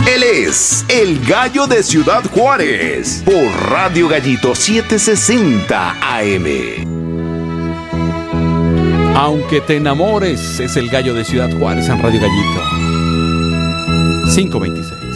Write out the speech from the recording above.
Él es el Gallo de Ciudad Juárez por Radio Gallito 760 AM. Aunque te enamores, es el Gallo de Ciudad Juárez en Radio Gallito 526.